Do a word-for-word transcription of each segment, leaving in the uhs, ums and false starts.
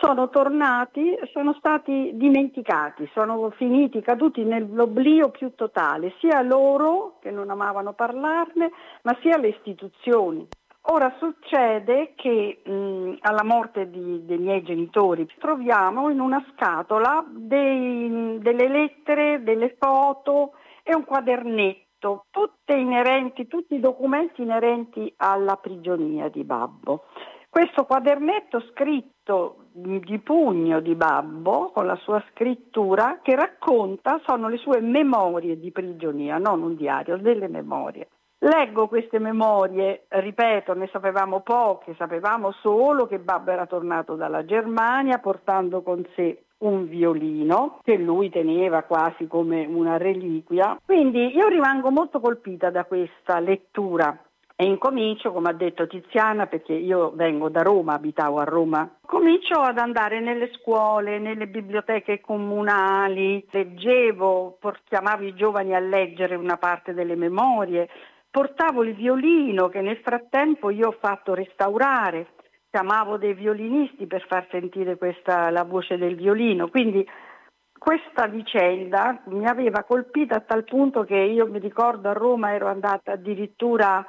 sono tornati, sono stati dimenticati, sono finiti, caduti nell'oblio più totale, sia loro che non amavano parlarne, ma sia le istituzioni. Ora succede che mh, alla morte di, dei miei genitori troviamo in una scatola dei, delle lettere, delle foto e un quadernetto, tutte inerenti, tutti i documenti inerenti alla prigionia di Babbo. Questo quadernetto scritto di pugno di Babbo, con la sua scrittura, che racconta, sono le sue memorie di prigionia, non un diario, delle memorie. Leggo queste memorie, ripeto, ne sapevamo poche, sapevamo solo che Babbo era tornato dalla Germania portando con sé un violino che lui teneva quasi come una reliquia. Quindi io rimango molto colpita da questa lettura e incomincio, come ha detto Tiziana, perché io vengo da Roma, abitavo a Roma, comincio ad andare nelle scuole, nelle biblioteche comunali, leggevo, chiamavo i giovani a leggere una parte delle memorie, portavo il violino che nel frattempo io ho fatto restaurare, chiamavo dei violinisti per far sentire questa, la voce del violino, quindi questa vicenda mi aveva colpita a tal punto che io mi ricordo a Roma ero andata addirittura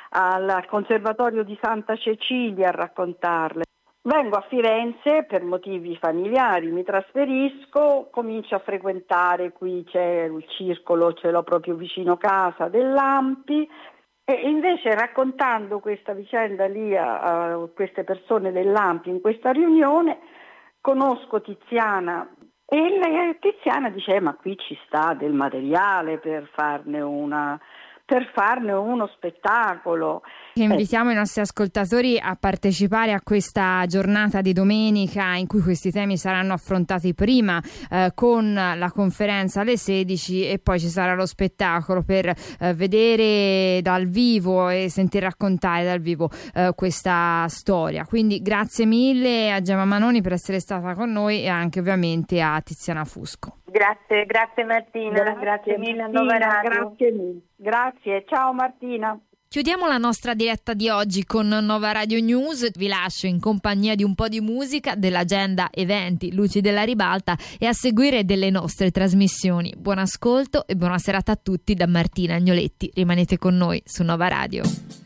al Conservatorio di Santa Cecilia a raccontarle. Vengo a Firenze per motivi familiari, mi trasferisco, comincio a frequentare, qui c'è il circolo, ce l'ho proprio vicino casa, dell'Ampi, e invece raccontando questa vicenda lì a, a queste persone dell'Ampi in questa riunione, conosco Tiziana e la, Tiziana dice: eh, ma qui ci sta del materiale per farne una... per farne uno spettacolo. Invitiamo i nostri ascoltatori a partecipare a questa giornata di domenica in cui questi temi saranno affrontati prima eh, con la conferenza alle sedici e poi ci sarà lo spettacolo per eh, vedere dal vivo e sentire raccontare dal vivo eh, questa storia. Quindi grazie mille a Gemma Manoni per essere stata con noi e anche ovviamente a Tiziana Fusco. Grazie, grazie Martina, grazie, grazie mille a Nova Radio. Grazie mille, grazie, ciao Martina. Chiudiamo la nostra diretta di oggi con Nova Radio News. Vi lascio in compagnia di un po' di musica, dell'agenda eventi Luci della Ribalta e a seguire delle nostre trasmissioni. Buon ascolto e buona serata a tutti da Martina Agnoletti. Rimanete con noi su Nova Radio.